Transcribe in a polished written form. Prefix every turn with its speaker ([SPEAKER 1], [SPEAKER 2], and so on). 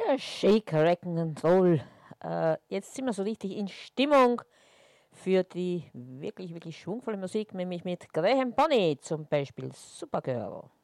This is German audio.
[SPEAKER 1] Shake, Wrecken and Roll. Jetzt sind wir so richtig in Stimmung für die wirklich, wirklich schwungvolle Musik, nämlich mit Graham Bonnet zum Beispiel, Supergirl.